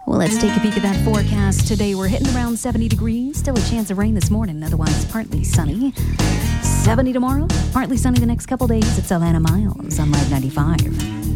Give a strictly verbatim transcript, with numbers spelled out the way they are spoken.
Well, let's take a peek at that forecast. Today we're hitting around seventy degrees. Still a chance of rain this morning, otherwise partly sunny. seventy tomorrow, partly sunny the next couple days. It's Alana Miles on Live ninety-five.